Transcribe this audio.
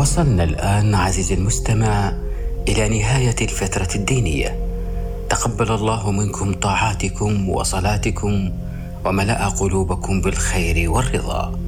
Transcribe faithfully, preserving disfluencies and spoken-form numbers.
وصلنا الآن عزيزي المستمع إلى نهاية الفترة الدينية. تقبل الله منكم طاعاتكم وصلاتكم وملأ قلوبكم بالخير والرضا.